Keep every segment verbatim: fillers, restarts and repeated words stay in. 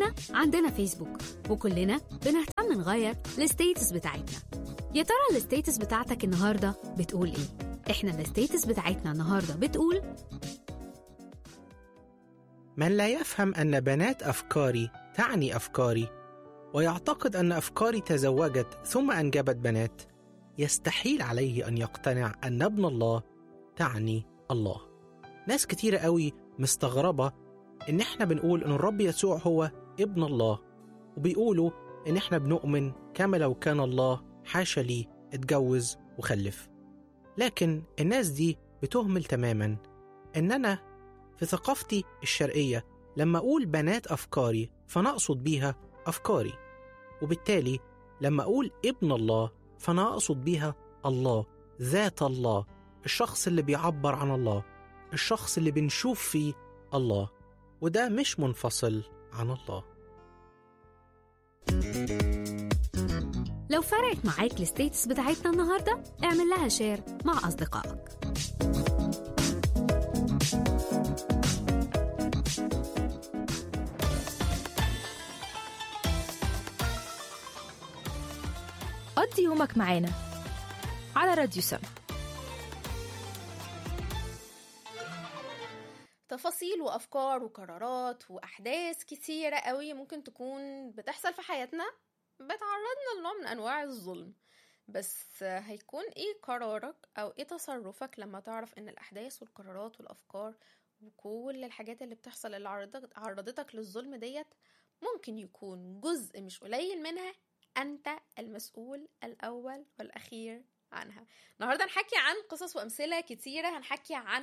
كلنا عندنا فيسبوك، وكلنا بنهتم نغير الستيتس بتاعتنا. يا ترى الستيتس بتاعتك النهاردة بتقول ايه؟ احنا الستيتس بتاعتنا النهاردة بتقول: من لا يفهم أن بنات أفكاري تعني أفكاري، ويعتقد أن أفكاري تزوجت ثم أنجبت بنات، يستحيل عليه أن يقتنع أن ابن الله تعني الله. ناس كتيرة قوي مستغربة إن إحنا بنقول إن الرب يسوع هو ابن الله، وبيقولوا إن إحنا بنؤمن كما لو كان الله حاشا لي اتجوز وخلف. لكن الناس دي بتهمل تماما إن أنا في ثقافتي الشرقية لما أقول بنات أفكاري فأنا أقصد بيها أفكاري، وبالتالي لما أقول ابن الله فأنا أقصد بيها الله، ذات الله، الشخص اللي بيعبر عن الله، الشخص اللي بنشوف فيه الله، وده مش منفصل عن الله. لو فرقت معاك الستيتس بتاعتنا النهاردة، اعمل لها شير مع أصدقائك. قضي يومك معانا على راديو سما. تفاصيل وأفكار وقرارات وأحداث كتيرة قوي ممكن تكون بتحصل في حياتنا بتعرضنا لنوع من أنواع الظلم. بس هيكون إيه قرارك أو إيه تصرفك لما تعرف إن الأحداث والقرارات والأفكار وكل الحاجات اللي بتحصل اللي عرضتك, عرضتك للظلم ديت ممكن يكون جزء مش قليل منها أنت المسؤول الأول والأخير عنها. النهاردة هنحكي عن قصص وأمثلة كتيرة، هنحكي عن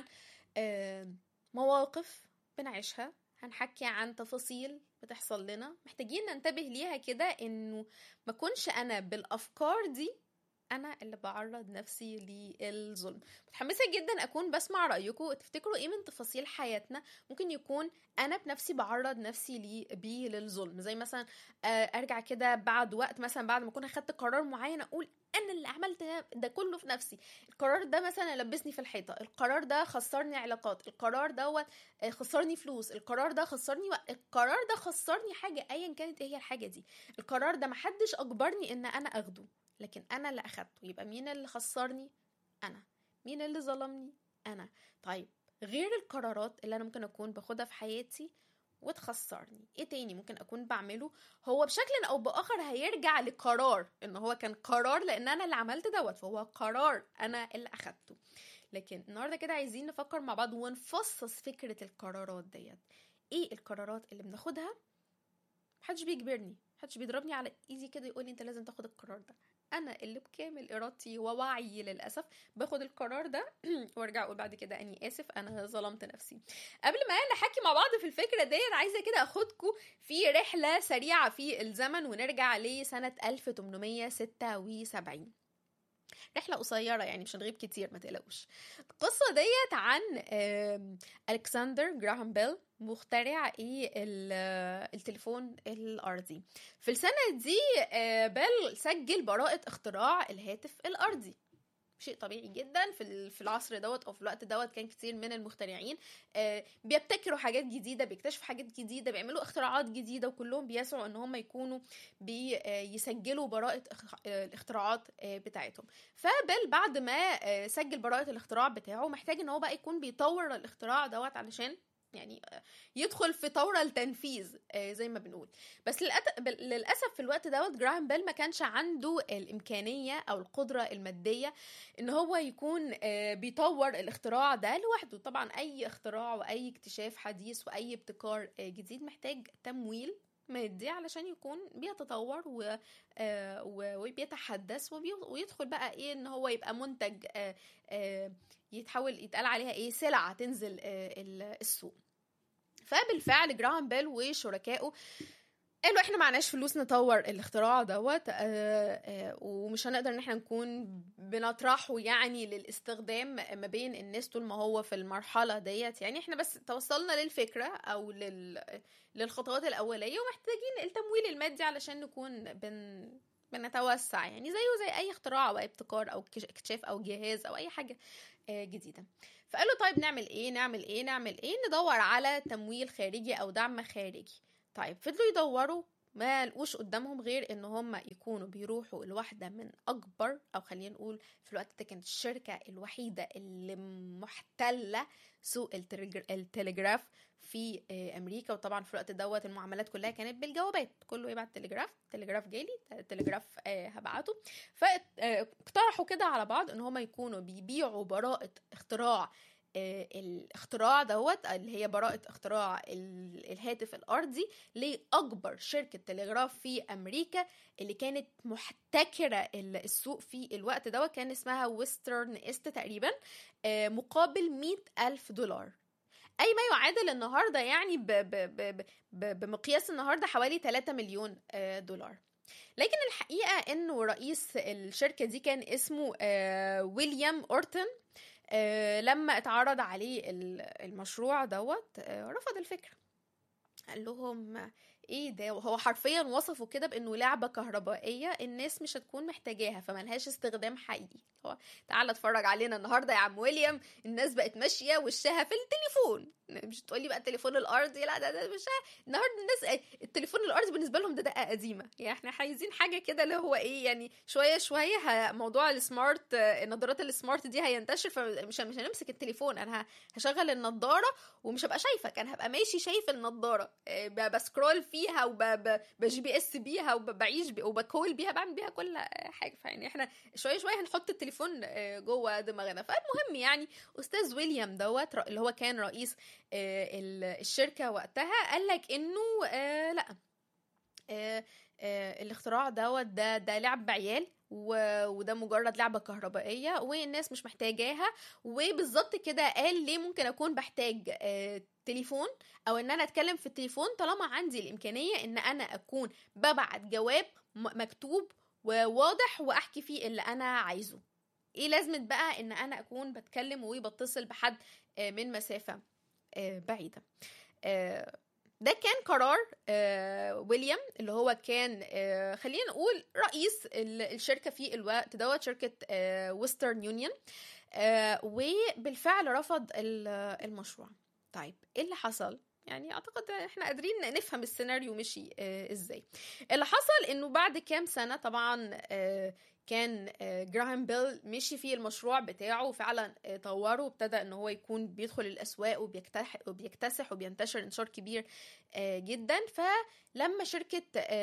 مواقف بنعيشها، هنحكي عن تفاصيل بتحصل لنا محتاجين ننتبه ليها كده إنه ما كنش أنا بالأفكار دي أنا اللي بعرض نفسي للظلم. متحمسة جدا أكون بسمع رأيكم. تفتكروا إيه من تفاصيل حياتنا ممكن يكون أنا بنفسي بعرض نفسي لي بيه للظلم؟ زي مثلا أرجع كده بعد وقت، مثلا بعد ما أكون أخدت قرار معين أقول أنا اللي عملت ده كله في نفسي. القرار ده مثلا لبسني في الحيطة، القرار ده خسرني علاقات، القرار ده خسرني فلوس، القرار ده خسرني وقت، القرار ده خسرني حاجة أيا كانت هي الحاجة دي. القرار ده محدش أجبرني إن أنا أخده، لكن أنا اللي أخدته. يبقى مين اللي خسرني؟ أنا. مين اللي ظلمني؟ أنا. طيب غير القرارات اللي أنا ممكن أكون باخدها في حياتي وتخسرني، إيه تاني ممكن أكون بعمله هو بشكل أو بآخر هيرجع لقرار إن هو كان قرار لأن أنا اللي عملت دوت، فهو قرار أنا اللي أخدته. لكن النهاردة كده عايزين نفكر مع بعض ونفصص فكرة القرارات ديت. إيه القرارات اللي بناخدها؟ محدش بيجبرني، محدش بيضربني على ايدي كده يقولي انت لازم تاخد القرار ده. انا اللي بكامل ارادتي ووعي للاسف باخد القرار ده وارجع اقول بعد كده اني اسف انا ظلمت نفسي. قبل ما نحكي مع بعض في الفكره ديت عايزه كده اخدكم في رحله سريعه في الزمن ونرجع لسنه ألف وثمانمية وستة وسبعين. رحلة قصيرة يعني مش هنغيب كتير ما تقلقوش. القصة ديت عن ألكسندر جراهام بيل، مخترع ايه التليفون الارضي. في السنة دي بيل سجل براءة اختراع الهاتف الارضي. شيء طبيعي جدا في في العصر دوت او في الوقت دوت كان كتير من المخترعين بيبتكروا حاجات جديده، بيكتشفوا حاجات جديده، بيعملوا اختراعات جديده، وكلهم بيسعوا ان هم يكونوا بيسجلوا براءه الاختراعات بتاعتهم. فبيل بعد ما سجل براءه الاختراع بتاعه محتاج ان هو بقى يكون بيطور الاختراع دوت علشان يعني يدخل في طورة التنفيذ زي ما بنقول. بس للأسف في الوقت دوت جراهام بيل ما كانش عنده الإمكانية أو القدرة المادية إن هو يكون بيطور الاختراع ده لوحده. طبعا أي اختراع وأي اكتشاف حديث وأي ابتكار جديد محتاج تمويل مادي علشان يكون بيتطور وبيتحدث ويدخل بقى ايه ان هو يبقى منتج يتحول يتقال عليها ايه سلعة تنزل السوق. فبالفعل جراهام بيل وشركائه قالوا احنا معناش فلوس نطور الاختراع دوت ومش هنقدر ان احنا نكون بنطرحه يعني للاستخدام ما بين الناس طول ما هو في المرحلة ديت. يعني احنا بس توصلنا للفكرة او لل... للخطوات الاولية ومحتاجين التمويل المادي علشان نكون بن... بنتوسع يعني زيه زي اي اختراع او ابتكار او اكتشاف او جهاز او اي حاجة جديدة. فقالوا طيب نعمل ايه نعمل ايه نعمل ايه ندور على تمويل خارجي او دعم خارجي. طيب فضلوا يدوروا، ما لقوش قدامهم غير ان هم يكونوا بيروحوا لواحدة من اكبر، او خلينا نقول في الوقت ده كانت الشركة الوحيدة اللي محتلة سوق التليجراف في امريكا. وطبعا في الوقت دوت المعاملات كلها كانت بالجوابات، كله يبعت تليجراف، تليجراف جالي، تليجراف هبعته. فاقترحوا كده على بعض ان هم يكونوا بيبيعوا براءة اختراع الاختراع دوت اللي هي براءة اختراع الهاتف الأرضي لأكبر شركة تلغراف في أمريكا اللي كانت محتكرة السوق في الوقت دوت، كان اسمها ويسترن إيست تقريبا، مقابل مئة ألف دولار، أي ما يعادل النهاردة يعني ب ب ب ب بمقياس النهاردة حوالي ثلاثة مليون دولار. لكن الحقيقة إنه رئيس الشركة دي كان اسمه ويليام أورتن. آه لما اتعرض عليه المشروع دوت آه رفض الفكرة، قال لهم ايه ده، وهو حرفيا وصفه كده بانه لعبة كهربائية الناس مش هتكون محتاجاها فملهاش استخدام حقيقي. هو تعال اتفرج علينا النهاردة يا عم ويليام، الناس بقت ماشية وشها في التليفون، مش تقولي بقى التليفون الارضي، لا ده, ده مش النهاردة الناس التليفون الارضي بالنسبة لهم ده دقة قديمة، يعني احنا عايزين حاجة كده اللي هو ايه، يعني شوية شوية موضوع السمارت، النظارات السمارت دي هينتشر، فمش مش هنمسك التليفون، انا هشغل النظارة ومش هبقى شايفك، انا هبقى ماشي شايف النظارة بسكرول فيها وبجي بي اس بيها وبعيش بي وبكول بيها، بعمل بيها كل حاجة. فيعني احنا شوية شوية هنحط التليفون جوه دماغنا. فالمهم يعني استاذ ويليام دوت اللي هو كان رئيس الشركة وقتها قال لك انه لا الاختراع دوت ده ده لعب عيال، وده مجرد لعبة كهربائية والناس مش محتاجاها. وبالظبط كده قال ليه ممكن اكون بحتاج تليفون او ان انا اتكلم في التليفون طالما عندي الامكانية ان انا اكون ببعت جواب مكتوب وواضح واحكي فيه اللي انا عايزه. ايه لازمة بقى ان انا اكون بتكلم وبتصل بحد من مسافة بعيدة؟ ده كان قرار ويليام اللي هو كان خلينا نقول رئيس الشركة في الوقت دوت، شركة ويسترن يونيون، وبالفعل رفض المشروع. طيب ايه اللي حصل؟ يعني اعتقد احنا قادرين نفهم السيناريو مشي ازاي. اللي حصل انه بعد كام سنة طبعا كان جراهام بيل مشي في المشروع بتاعه وفعلا طوره وابتدى ان هو يكون بيدخل الاسواق وبيكتسح وبينتشر انتشار كبير جدا. فلما شركة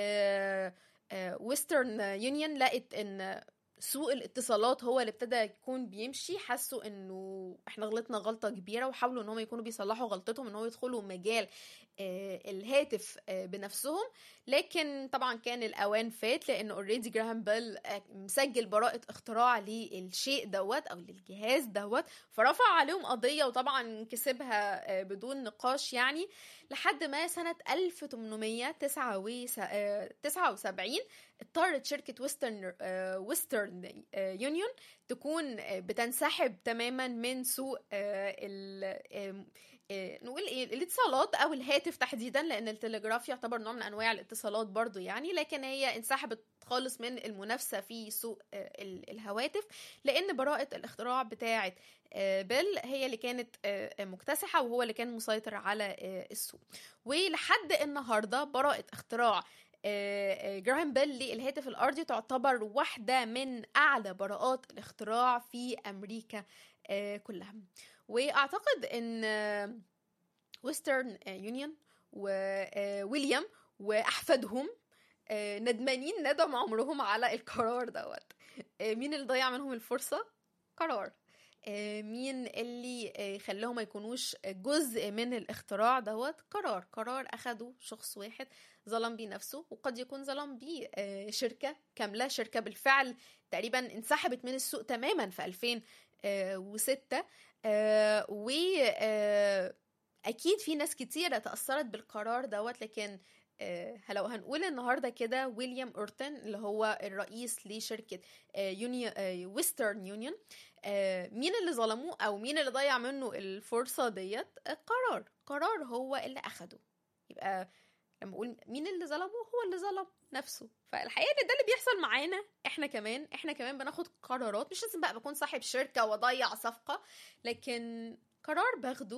ويسترن يونيون لقت ان سوق الاتصالات هو اللي ابتدى يكون بيمشي، حسوا انه احنا غلطنا غلطة كبيرة وحاولوا ان هم يكونوا بيصلحوا غلطتهم ان هو يدخلوا مجال الهاتف بنفسهم. لكن طبعا كان الاوان فات، لان اوريدي جراهام بيل مسجل براءة اختراع للشيء دوت او للجهاز دوت، فرفع عليهم قضية وطبعا كسبها بدون نقاش يعني، لحد ما سنة ألف وثمانمية وتسعة وسبعين اضطرت شركة ويسترن ويسترن يونيون تكون بتنسحب تماما من سوق ال نقول ايه الاتصالات او الهاتف تحديدا، لان التلغراف يعتبر نوع من انواع الاتصالات برضو يعني، لكن هي انسحبت خالص من المنافسة في سوق الهواتف، لان براءة الاختراع بتاعة بيل هي اللي كانت مكتسحة وهو اللي كان مسيطر على السوق. ولحد النهاردة براءة اختراع جراهام بيل للهاتف الأرضي تعتبر واحدة من أعلى براءات الاختراع في أمريكا كلها. وأعتقد أن ويسترن يونيون وويليام وأحفادهم ندمانين ندم عمرهم على القرار دوت. مين اللي ضيع منهم الفرصة؟ قرار. مين اللي خلاهم ما يكونوش جزء من الاختراع دوت؟ قرار قرار أخده شخص واحد ظلم بيه نفسه، وقد يكون ظلم بيه شركة كاملة، شركة بالفعل تقريبا انسحبت من السوق تماما في ألفين وستة. وأكيد في ناس كتيرة تأثرت بالقرار دوت، لكن لو هنقول النهاردة كده ويليام أورتن اللي هو الرئيس لشركة يونيون ويسترن يونيون، مين اللي ظلموه أو مين اللي ضيع منه الفرصة ديت؟ قرار قرار هو اللي أخده. يبقى لما أقول مين اللي ظلمه، هو اللي ظلم نفسه. فالحقيقة ان ده اللي بيحصل معانا احنا كمان احنا كمان بناخد قرارات، مش لازم بقى بكون صاحب شركة وضيع صفقة، لكن قرار باخده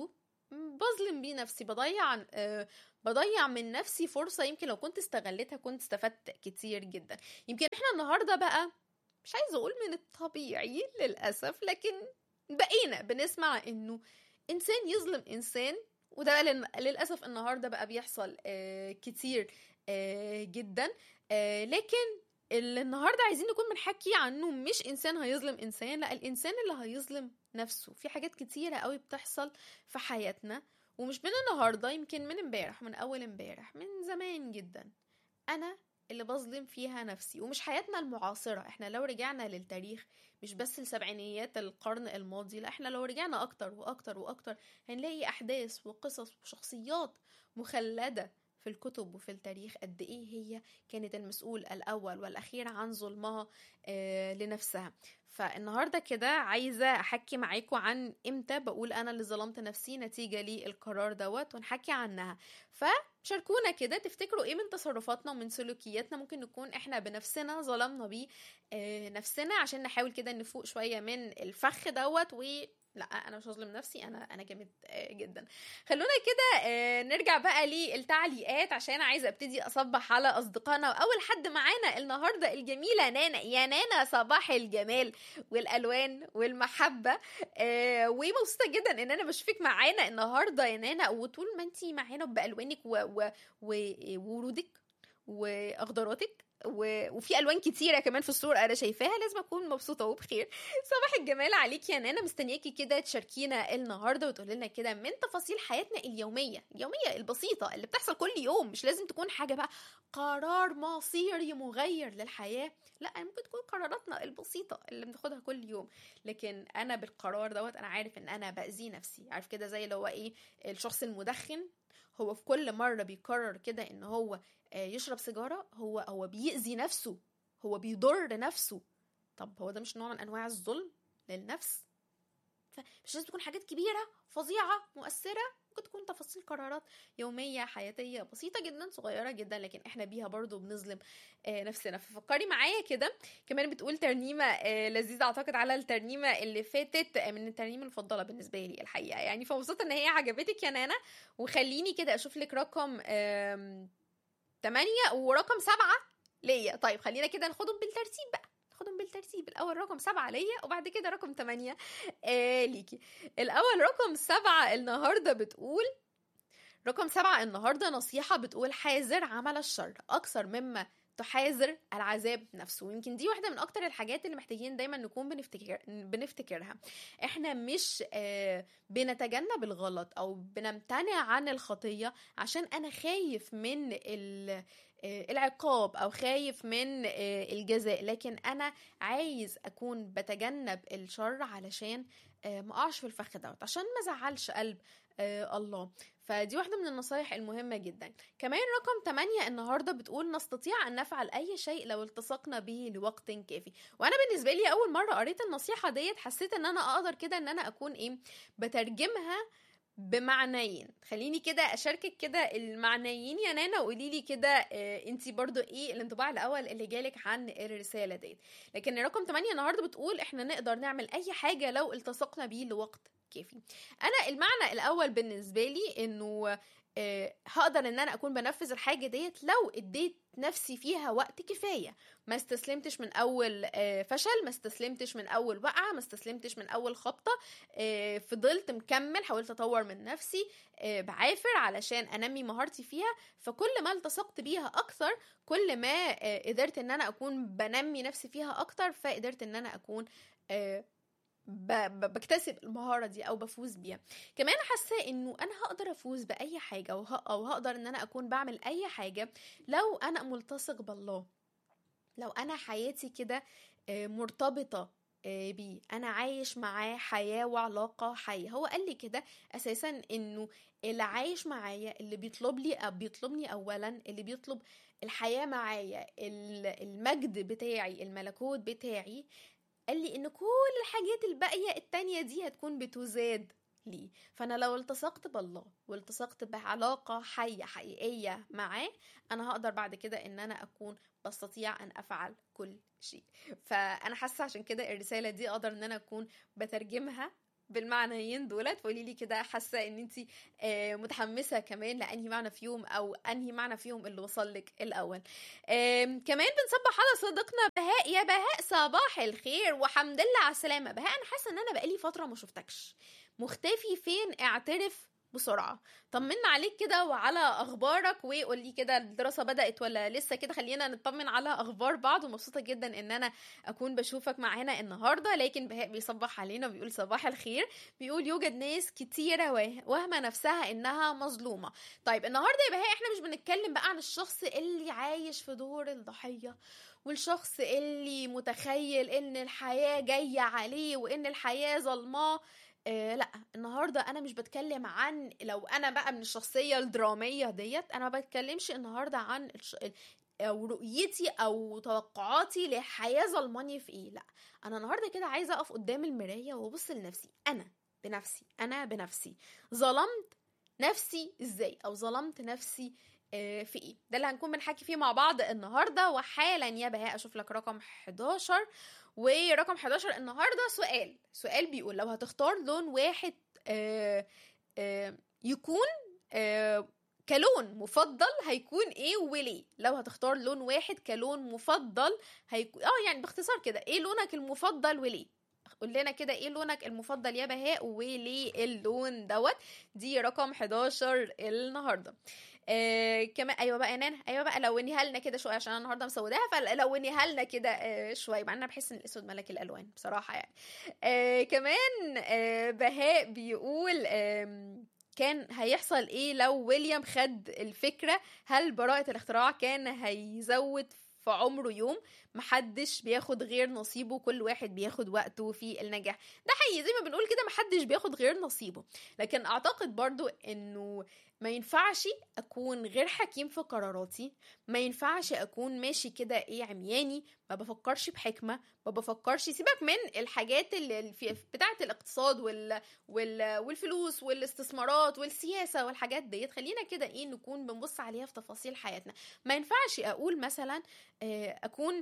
بظلم بيه نفسي، بضيع آه بضيع من نفسي فرصة يمكن لو كنت استغلتها كنت استفدت كتير جدا. يمكن احنا النهاردة بقى مش عايزة اقول من الطبيعي للأسف، لكن بقينا بنسمع انه انسان يظلم انسان، وده للأسف النهاردة بقى بيحصل آه كتير آه جدا. آه لكن اللي النهاردة عايزين نكون بنحكي عنه مش إنسان هيظلم إنسان، لا، الإنسان اللي هيظلم نفسه. في حاجات كتيرة قوي بتحصل في حياتنا، ومش من النهاردة، يمكن من امبارح، من أول امبارح، من زمان جدا، أنا اللي بظلم فيها نفسي. ومش حياتنا المعاصرة، احنا لو رجعنا للتاريخ مش بس السبعينيات القرن الماضي، لا، احنا لو رجعنا أكتر وأكتر وأكتر هنلاقي أحداث وقصص وشخصيات مخلدة في الكتب وفي التاريخ قد ايه هي كانت المسؤول الاول والاخير عن ظلمها آه لنفسها. فالنهارده كده عايزه احكي معاكم عن امتى بقول انا اللي ظلمت نفسي نتيجه للقرار دوت، ونحكي عنها. فشاركونا كده، تفتكروا ايه من تصرفاتنا ومن سلوكياتنا ممكن نكون احنا بنفسنا ظلمنا بيه آه نفسنا، عشان نحاول كده نفوق شويه من الفخ دوت و لا، انا مش هظلم نفسي، انا انا جامد جدا. خلونا كده نرجع بقى للتعليقات، عشان عايزه ابتدي اصبح على اصدقائنا. واول حد معانا النهارده الجميله نانا. يا نانا، صباح الجمال والالوان والمحبه، ومبسوطه جدا ان انا بشوفك معانا النهارده يا نانا، وطول ما انتي معانا بالوانك وورودك واخضراتك و... وفي الوان كتيره كمان في الصوره انا شايفاها، لازم اكون مبسوطه وبخير. صباح الجمال عليك يا نانا، مستنياكي كده تشاركينا النهارده وتقولي لنا كده من تفاصيل حياتنا اليوميه اليوميه البسيطه اللي بتحصل كل يوم. مش لازم تكون حاجه بقى قرار مصيري مغير للحياه، لا، ممكن تكون قراراتنا البسيطه اللي بناخدها كل يوم. لكن انا بالقرار دوت انا عارف ان انا باذي نفسي. عارف كده زي اللي هو ايه، الشخص المدخن، هو في كل مره بيقرر كده ان هو يشرب سيجارة، هو هو بيأذي نفسه، هو بيضر نفسه. طب هو ده مش نوع من أنواع الظلم للنفس؟ فمش لازم تكون حاجات كبيرة فظيعة مؤثرة، ممكن تكون تفاصيل قرارات يومية حياتية بسيطة جدا صغيرة جدا، لكن احنا بيها برضو بنظلم آه نفسنا. ففكري معايا كده. كمان بتقول ترنيمة آه لذيذة، اعتقد على الترنيمة اللي فاتت، آه من الترنيمة المفضلة بالنسبة لي الحقيقة يعني، فمبسوطة ان هي عجبتك يا نانا. وخليني كده اشوف لك رقم آه تمانية ورقم سبعة ليا. طيب خلينا كده ناخدهم بالترتيب بقى، ناخدهم بالترتيب. الأول رقم سبعة ليا، وبعد كده رقم تمانية آه ليكي. الأول رقم سبعة النهاردة بتقول، رقم سبعة النهاردة نصيحة بتقول: حاذر عمل الشر أكثر مما تحاذر العذاب نفسه. ويمكن دي واحدة من أكتر الحاجات اللي محتاجين دايما نكون بنفتكر بنفتكرها. احنا مش آه بنتجنب الغلط أو بنمتنع عن الخطية عشان أنا خايف من العقاب أو خايف من الجزاء، لكن أنا عايز أكون بتجنب الشر علشان ما أقعش في الفخ دوت، عشان ما زعلش قلب الله. فدي واحدة من النصايح المهمة جدا. كمان رقم تمانية النهاردة بتقول: نستطيع أن نفعل أي شيء لو التصقنا به لوقت كافي. وأنا بالنسبة لي أول مرة قريت النصيحة ديت حسيت أن أنا أقدر كده أن أنا أكون إيه بترجمها بمعنيين. خليني كده أشاركك كده المعنيين يا نانا، وقولي لي كده آه انتي برضو ايه الانطباع الأول اللي جالك عن الرسالة ديت. لكن رقم تمانية النهاردة بتقول احنا نقدر نعمل أي حاجة لو التصقنا بيه لوقت كافي. أنا المعنى الأول بالنسبة لي إنه أه هقدر ان انا اكون بنفذ الحاجة ديت لو اديت نفسي فيها وقت كفاية، ما استسلمتش من اول أه فشل، ما استسلمتش من اول وقعة، ما استسلمتش من اول خبطة، أه فضلت مكمل، حاولت اطور من نفسي، أه بعافر علشان انمي مهارتي فيها. فكل ما التصقت بيها اكثر كل ما أه قدرت ان انا اكون بنمي نفسي فيها اكتر، فقدرت ان انا اكون أه بكتسب المهارة دي أو بفوز بيها. كمان حاسة إنه أنا هقدر أفوز بأي حاجة أو هقدر إن أنا أكون بعمل أي حاجة لو أنا ملتصق بالله، لو أنا حياتي كده مرتبطة بيه، أنا عايش معاه حياة وعلاقة حية. هو قال لي كده أساسا إنه اللي عايش معايا، اللي بيطلب لي أو بيطلبني أولا، اللي بيطلب الحياة معايا، المجد بتاعي، الملكوت بتاعي، قال لي ان كل الحاجات الباقية التانية دي هتكون بتزاد لي. فانا لو التصقت بالله والتصقت بعلاقة حية حقيقية معاه، انا هقدر بعد كده ان انا اكون بستطيع ان افعل كل شيء. فانا حاسة عشان كده الرسالة دي اقدر ان انا اكون بترجمها بالمعنيين دولت، فقولي لي كده حاسه ان انت متحمسه كمان لانهي معنى فيهم او انهي معنى فيهم اللي وصل لك الاول. كمان بنصبح على صديقنا بهاء. يا بهاء صباح الخير وحمد لله على السلامه. بهاء انا حاسه ان انا بقالي فتره ما شفتكش، مختفي فين؟ اعترف بسرعه، طمنا عليك كده وعلى اخبارك، وقول لي كده الدراسه بدات ولا لسه كده. خلينا نطمن على اخبار بعض، ومبسوطه جدا ان انا اكون بشوفك معانا النهارده. لكن بهاء بيصبح علينا وبيقول صباح الخير، بيقول يوجد ناس كتيره وهمه نفسها انها مظلومه. طيب النهارده يا بهاء احنا مش بنتكلم بقى عن الشخص اللي عايش في دور الضحيه، والشخص اللي متخيل ان الحياه جايه عليه وان الحياه ظلماه. آه لا، النهارده انا مش بتكلم عن لو انا بقى من الشخصيه الدراميه ديت، انا ما بتكلمش النهارده عن الش... او رؤيتي او توقعاتي لحياه ظلماني في ايه. لا، انا النهارده كده عايزه اقف قدام المرايه وابص لنفسي، انا بنفسي انا بنفسي ظلمت نفسي ازاي، او ظلمت نفسي آه في ايه. ده اللي هنكون بنحكي فيه مع بعض النهارده. وحالا يا بهاء اشوف لك رقم حداشر، ورقم حداشر النهارده سؤال سؤال بيقول لو هتختار لون واحد آه آه يكون آه كلون مفضل هيكون ايه وليه؟ لو هتختار لون واحد كلون مفضل هيكون اه يعني باختصار كده ايه لونك المفضل وليه؟ قول لنا كده ايه لونك المفضل يا بهاء وليه اللون دوت. دي رقم حداشر النهارده. آه كمان ايوه بقى نانا، ايوه بقى لونيها لنا كده شويه عشان انا النهارده مسوداها، فلونيها لنا كده آه شويه، مع ان انا بحس ان الاسود ملك الالوان بصراحه يعني. آه كمان آه بهاء بيقول آه كان هيحصل ايه لو ويليام خد الفكره؟ هل براءه الاختراع كان هيزود في عمره يوم؟ محدش بياخد غير نصيبه، كل واحد بياخد وقته في النجاح. ده حقيقي زي ما بنقول كده، محدش بياخد غير نصيبه. لكن اعتقد برضو انه ما ينفعش اكون غير حكيم في قراراتي، ما ينفعش اكون ماشي كده ايه عمياني، ما بفكرش بحكمة، ما بفكرش. سيبك من الحاجات اللي في بتاعة الاقتصاد وال... وال... والفلوس والاستثمارات والسياسة والحاجات ديت، خلينا كده ايه نكون بنبص عليها في تفاصيل حياتنا. ما ينفعش اقول مثلا اكون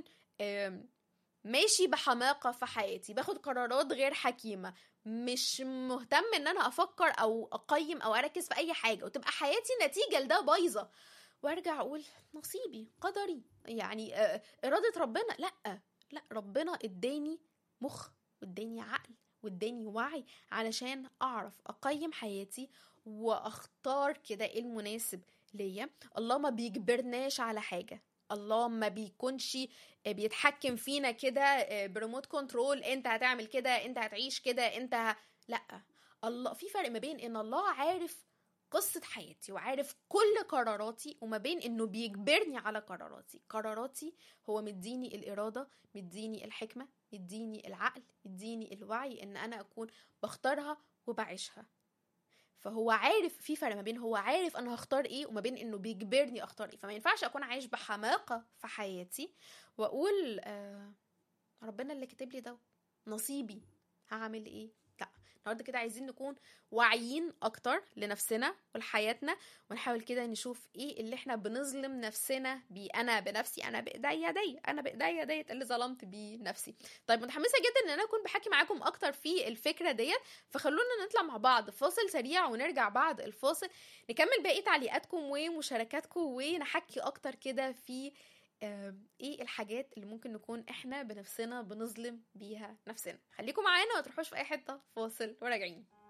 ماشي بحماقة في حياتي، باخد قرارات غير حكيمة، مش مهتم ان انا افكر او اقيم او اركز في اي حاجة، وتبقى حياتي نتيجة لده بايظة، وارجع اقول نصيبي قدري يعني ارادة ربنا. لا لا، ربنا اداني مخ واداني عقل واداني وعي علشان اعرف اقيم حياتي واختار كده ايه المناسب ليا. الله ما بيجبرناش على حاجة، الله ما بيكونش بيتحكم فينا كده بريموت كنترول، انت هتعمل كده، انت هتعيش كده، انت ه... لا، الله في فرق ما بين ان الله عارف قصة حياتي وعارف كل قراراتي، وما بين انه بيجبرني على قراراتي. قراراتي هو مديني الارادة، مديني الحكمة، مديني العقل، مديني الوعي ان انا اكون بختارها وبعيشها. فهو عارف، في فرق ما بين هو عارف انا هختار ايه وما بين انه بيجبرني اختار ايه. فما ينفعش اكون عايش بحماقة في حياتي واقول آه ربنا اللي كاتب لي ده نصيبي هعمل ايه. لا، النهارده كده عايزين نكون واعيين اكتر لنفسنا ولحياتنا، ونحاول كده نشوف ايه اللي احنا بنظلم نفسنا بيه. انا بنفسي، انا بايديا دي انا بايديا ديت اللي ظلمت بيه نفسي. طيب متحمسه جدا ان انا اكون بحكي معاكم اكتر في الفكره ديت، فخلونا نطلع مع بعض فاصل سريع ونرجع بعد الفاصل نكمل باقي تعليقاتكم ومشاركاتكم، ونحكي اكتر كده في آه ايه الحاجات اللي ممكن نكون احنا بنفسنا بنظلم بيها نفسنا. خليكم معانا وما تروحوش في اي حته، فاصل وراجعين.